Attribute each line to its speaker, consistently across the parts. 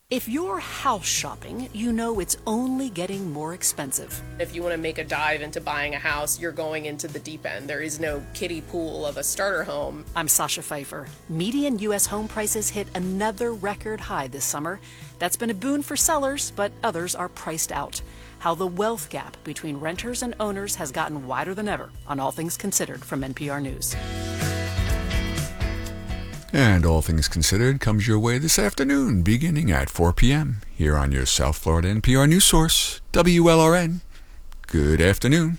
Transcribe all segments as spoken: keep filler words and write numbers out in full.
Speaker 1: If you're house shopping, you know it's only getting more expensive.
Speaker 2: If you want to make a dive into buying a house, you're going into the deep end. There is no kiddie pool of a starter home.
Speaker 1: I'm Sasha Pfeiffer. Median U S home prices hit another record high this summer. That's been a boon for sellers, but others are priced out. How the wealth gap between renters and owners has gotten wider than ever on All Things Considered from N P R News.
Speaker 3: And All Things Considered comes your way this afternoon, beginning at four p.m. here on your South Florida N P R news source, W L R N. Good afternoon.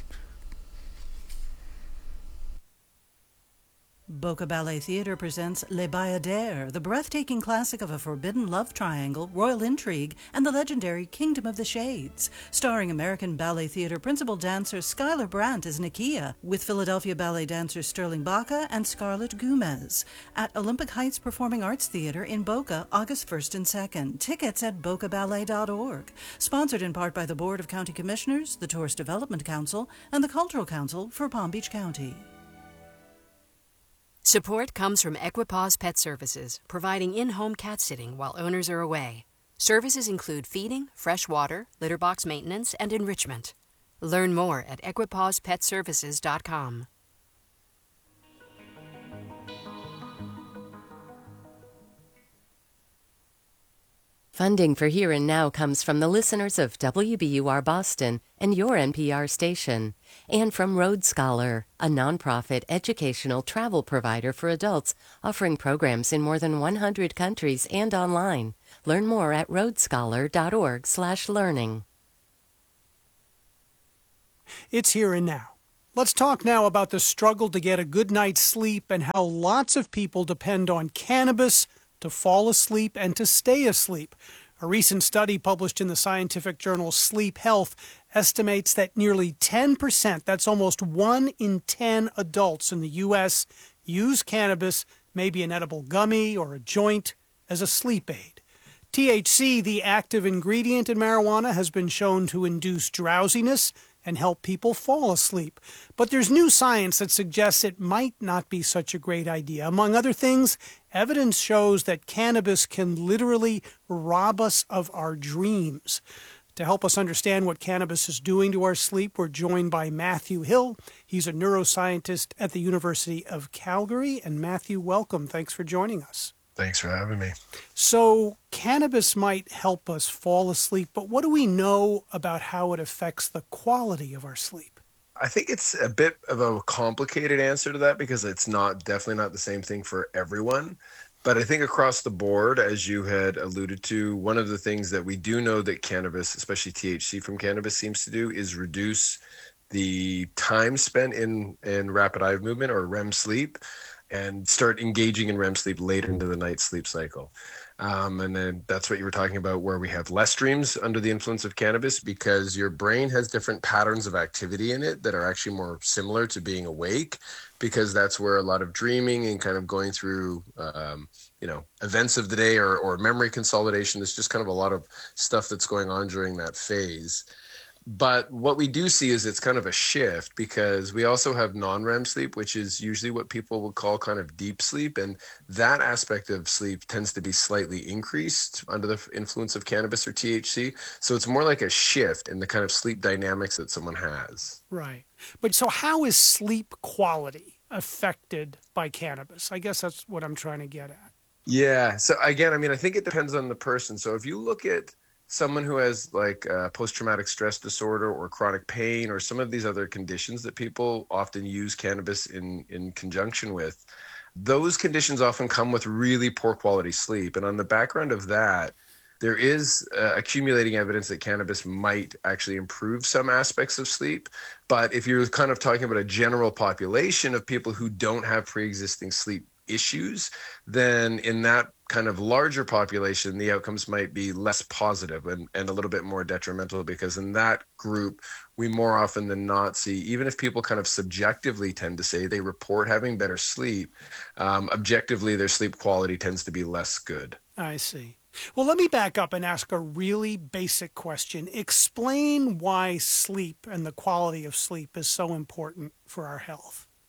Speaker 4: Boca Ballet Theatre presents Les Bayadères, the breathtaking classic of a forbidden love triangle, royal intrigue, and the legendary Kingdom of the Shades. Starring American Ballet Theatre principal dancer Skylar Brandt as Nakia, with Philadelphia ballet dancers Sterling Baca and Scarlett Gomez. At Olympic Heights Performing Arts Theatre in Boca, August first and second. Tickets at boca ballet dot org. Sponsored in part by the Board of County Commissioners, the Tourist Development Council, and the Cultural Council for Palm Beach County.
Speaker 5: Support comes from Equipaws Pet Services, providing in-home cat sitting while owners are away. Services include feeding, fresh water, litter box maintenance, and enrichment. Learn more at equipaws pet services dot com.
Speaker 6: Funding for Here and Now comes from the listeners of W B U R Boston and your N P R station, and from Road Scholar, a nonprofit educational travel provider for adults offering programs in more than one hundred countries and online. Learn more at road scholar dot org slash learning.
Speaker 7: It's Here and Now. Let's talk now about the struggle to get a good night's sleep and how lots of people depend on cannabis to fall asleep and to stay asleep. A recent study published in the scientific journal Sleep Health estimates that nearly ten percent, that's almost one in ten adults in the U S, use cannabis, maybe an edible gummy or a joint, as a sleep aid. T H C, the active ingredient in marijuana, has been shown to induce drowsiness and help people fall asleep. But there's new science that suggests it might not be such a great idea. Among other things, evidence shows that cannabis can literally rob us of our dreams. To help us understand what cannabis is doing to our sleep, we're joined by Matthew Hill. He's a neuroscientist at the University of Calgary. And Matthew, welcome. Thanks for joining us.
Speaker 8: Thanks for having me.
Speaker 7: So cannabis might help us fall asleep, but what do we know about how it affects the quality of our sleep?
Speaker 8: I think it's a bit of a complicated answer to that because it's not definitely not the same thing for everyone. But I think across the board, as you had alluded to, one of the things that we do know that cannabis, especially T H C from cannabis, seems to do is reduce the time spent in, in rapid eye movement or R E M sleep, and start engaging in R E M sleep later into the night sleep cycle. Um, and then that's what you were talking about, where we have less dreams under the influence of cannabis because your brain has different patterns of activity in it that are actually more similar to being awake, because that's where a lot of dreaming and kind of going through, um, you know, events of the day or, or memory consolidation. There's just kind of a lot of stuff that's going on during that phase. But what we do see is it's kind of a shift because we also have non-R E M sleep, which is usually what people would call kind of deep sleep. And that aspect of sleep tends to be slightly increased under the influence of cannabis or T H C. So it's more like a shift in the kind of sleep dynamics that someone has.
Speaker 7: Right. But so how is sleep quality affected by cannabis? I guess that's what I'm trying to get at.
Speaker 8: Yeah. So again, I mean, I think it depends on the person. So if you look at someone who has like uh, post-traumatic stress disorder or chronic pain or some of these other conditions that people often use cannabis in, in conjunction with, those conditions often come with really poor quality sleep. And on the background of that, there is uh, accumulating evidence that cannabis might actually improve some aspects of sleep. But if you're kind of talking about a general population of people who don't have pre-existing sleep issues, then in that kind of larger population, the outcomes might be less positive and, and a little bit more detrimental, because in that group, we more often than not see, even if people kind of subjectively tend to say they report having better sleep, um, objectively their sleep quality tends to be less good.
Speaker 7: I see. Well, let me back up and ask a really basic question. Explain why sleep and the quality of sleep is so important for our health.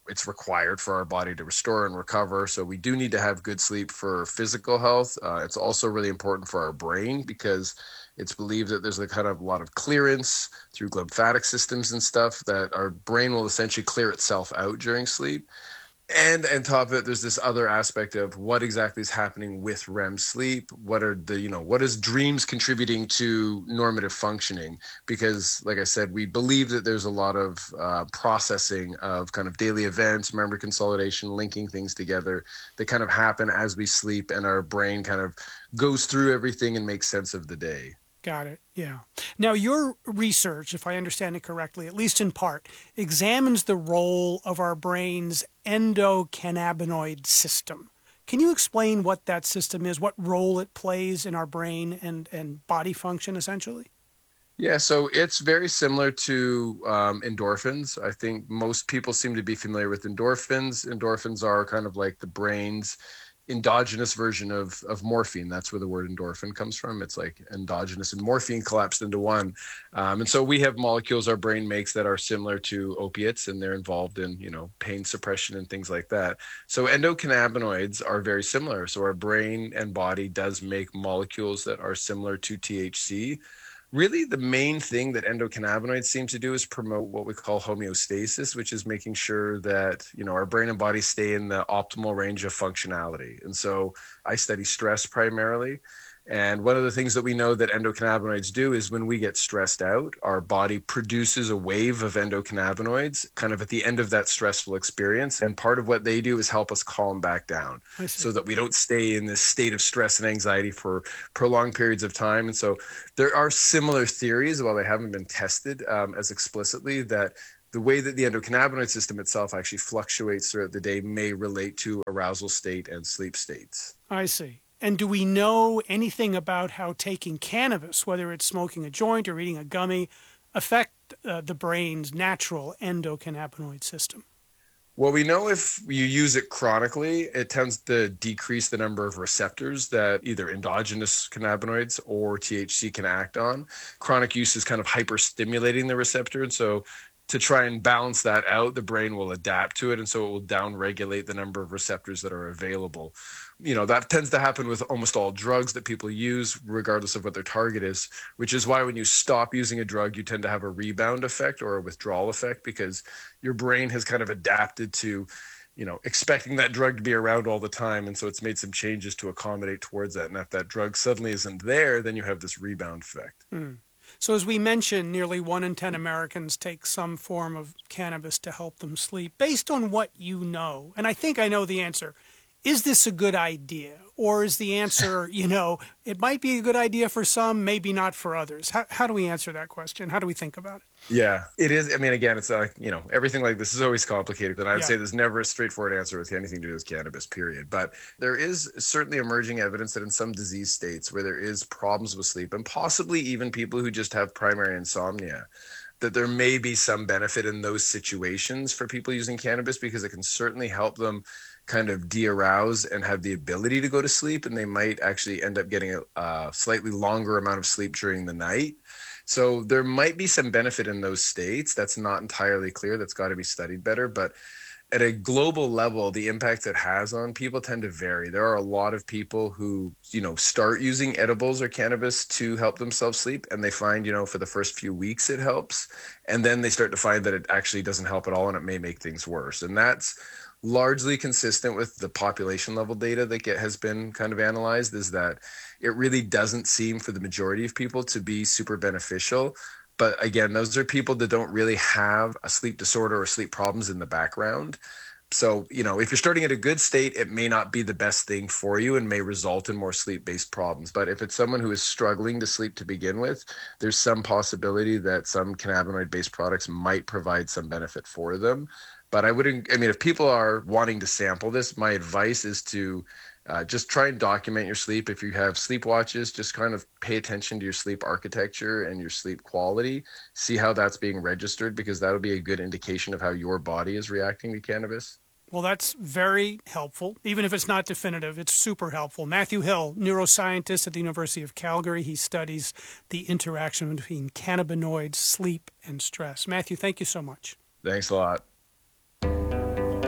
Speaker 8: it's required for our body to restore and recover. So we do need to have good sleep for physical health. Uh, it's also really important for our brain because it's believed that there's a kind of a lot of clearance through lymphatic systems and stuff that our brain will essentially clear itself out during sleep. And on top of it, there's this other aspect of what exactly is happening with R E M sleep. What are the, you know, what is dreams contributing to normative functioning? Because, like I said, we believe that there's a lot of uh, processing of kind of daily events, memory consolidation, linking things together that kind of happen as we sleep, and our brain kind of goes through everything and makes sense of the day.
Speaker 7: Got it. Yeah. Now, your research, if I understand it correctly, at least in part, examines the role of our brain's endocannabinoid system. Can you explain what that system is, what role it plays in our brain and, and body function, essentially?
Speaker 8: Yeah, so it's very similar to um, endorphins. I think most people seem to be familiar with endorphins. Endorphins are kind of like the brain's endogenous version of of morphine. That's where the word endorphin comes from. It's like endogenous and morphine collapsed into one. Um, and so we have molecules our brain makes that are similar to opiates, and they're involved in, you know, pain suppression and things like that. So endocannabinoids are very similar. So our brain and body does make molecules that are similar to T H C. Really, the main thing that endocannabinoids seem to do is promote what we call homeostasis, which is making sure that, you know, our brain and body stay in the optimal range of functionality. And so I study stress primarily. And one of the things that we know that endocannabinoids do is when we get stressed out, our body produces a wave of endocannabinoids kind of at the end of that stressful experience. And part of what they do is help us calm back down so that we don't stay in this state of stress and anxiety for prolonged periods of time. And so there are similar theories, while they haven't been tested um, as explicitly, that the way that the endocannabinoid system itself actually fluctuates throughout the day may relate to arousal state and sleep states.
Speaker 7: I see. And do we know anything about how taking cannabis, whether it's smoking a joint or eating a gummy, affect uh, the brain's natural endocannabinoid system?
Speaker 8: Well, we know if you use it chronically, it tends to decrease the number of receptors that either endogenous cannabinoids or T H C can act on. Chronic use is kind of hyperstimulating the receptor. And so to try and balance that out, the brain will adapt to it. And so it will downregulate the number of receptors that are available. You know, that tends to happen with almost all drugs that people use, regardless of what their target is, which is why when you stop using a drug, you tend to have a rebound effect or a withdrawal effect, because your brain has kind of adapted to, you know, expecting that drug to be around all the time. And so it's made some changes to accommodate towards that. And if that drug suddenly isn't there, then you have this rebound effect.
Speaker 7: Mm. So as we mentioned, nearly one in ten Americans take some form of cannabis to help them sleep. Based on what you know, and I think I know the answer, is this a good idea? Or is the answer, you know, it might be a good idea for some, maybe not for others? How, how do we answer that question? How do we think about it?
Speaker 8: Yeah, it is. I mean, again, it's like, you know, everything like this is always complicated. And I would
Speaker 7: Yeah.
Speaker 8: say there's never a straightforward answer with anything to do with cannabis, period. But there is certainly emerging evidence that in some disease states where there is problems with sleep, and possibly even people who just have primary insomnia, that there may be some benefit in those situations for people using cannabis, because it can certainly help them kind of de-arouse and have the ability to go to sleep, and they might actually end up getting a, a slightly longer amount of sleep during the night. So there might be some benefit in those states. That's not entirely clear. That's got to be studied better. But at a global level, the impact it has on people tend to vary. There are a lot of people who, you know, start using edibles or cannabis to help themselves sleep, and they find, you know, for the first few weeks it helps. And then they start to find that it actually doesn't help at all, and it may make things worse. And that's largely consistent with the population level data that get, has been kind of analyzed, is that it really doesn't seem for the majority of people to be super beneficial. But again, those are people that don't really have a sleep disorder or sleep problems in the background. So, you know, if you're starting at a good state, it may not be the best thing for you and may result in more sleep-based problems. But if it's someone who is struggling to sleep to begin with, there's some possibility that some cannabinoid-based products might provide some benefit for them. But I wouldn't, I mean, if people are wanting to sample this, my advice is to uh, just try and document your sleep. If you have sleep watches, just kind of pay attention to your sleep architecture and your sleep quality. See how that's being registered, because that'll be a good indication of how your body is reacting to cannabis.
Speaker 7: Well, that's very helpful. Even if it's not definitive, it's super helpful. Matthew Hill, neuroscientist at the University of Calgary. He studies the interaction between cannabinoids, sleep, and stress. Matthew, thank you so much.
Speaker 8: Thanks a lot.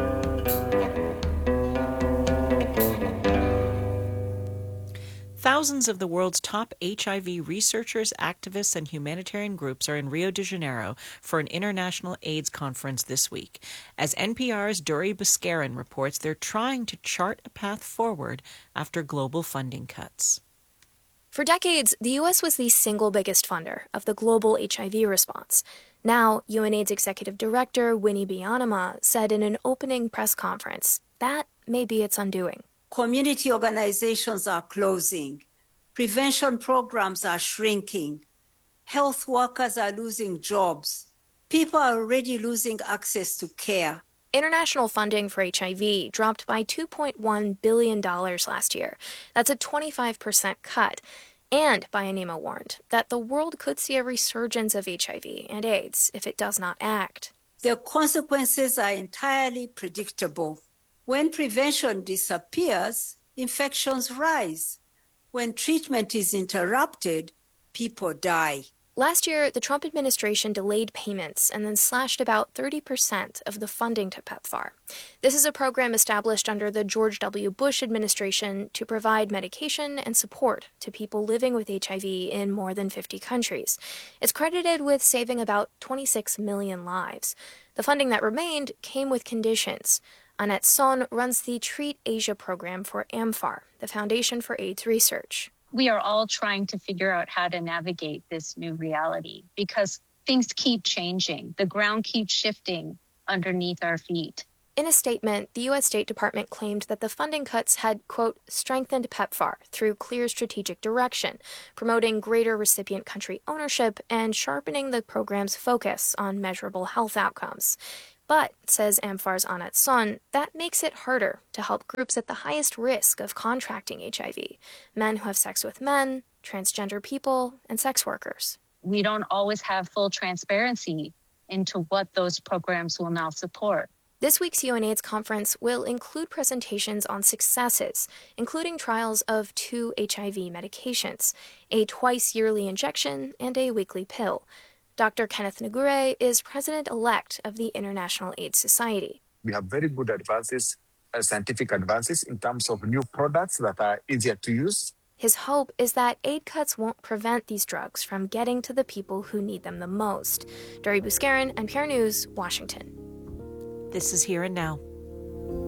Speaker 9: Thousands of the world's top H I V researchers, activists, and humanitarian groups are in Rio de Janeiro for an international AIDS conference this week. As N P R's Dori Buscarin reports, they're trying to chart a path forward after global funding cuts.
Speaker 10: For decades, the U S was the single biggest funder of the global H I V response. Now, UNAIDS Executive Director Winnie Byanyima said in an opening press conference that may be its undoing.
Speaker 11: Community organizations are closing. Prevention programs are shrinking. Health workers are losing jobs. People are already losing access to care.
Speaker 10: International funding for H I V dropped by two point one billion dollars last year. That's a twenty-five percent cut. And Byanyima warned that the world could see a resurgence of H I V and AIDS if it does not act.
Speaker 11: The consequences are entirely predictable. When prevention disappears, infections rise. When treatment is interrupted, people die.
Speaker 10: Last year, the Trump administration delayed payments and then slashed about thirty percent of the funding to PEPFAR. This is a program established under the George W. Bush administration to provide medication and support to people living with H I V in more than fifty countries. It's credited with saving about twenty-six million lives. The funding that remained came with conditions. Annette Son runs the Treat Asia program for AMFAR, the Foundation for AIDS Research.
Speaker 12: We are all trying to figure out how to navigate this new reality because things keep changing. The ground keeps shifting underneath our feet.
Speaker 10: In a statement, the U S State Department claimed that the funding cuts had, quote, strengthened PEPFAR through clear strategic direction, promoting greater recipient country ownership and sharpening the program's focus on measurable health outcomes. But, says AMFAR's Annette Son, that makes it harder to help groups at the highest risk of contracting H I V, men who have sex with men, transgender people, and sex workers.
Speaker 12: We don't always have full transparency into what those programs will now support.
Speaker 10: This week's UNAIDS conference will include presentations on successes, including trials of two H I V medications, a twice-yearly injection and a weekly pill. Doctor Kenneth Ngure is president-elect of the International AIDS Society.
Speaker 13: We have very good advances, uh, scientific advances in terms of new products that are easier to use.
Speaker 10: His hope is that aid cuts won't prevent these drugs from getting to the people who need them the most. Dori Buscarin, N P R News, Washington.
Speaker 9: This is Here and Now.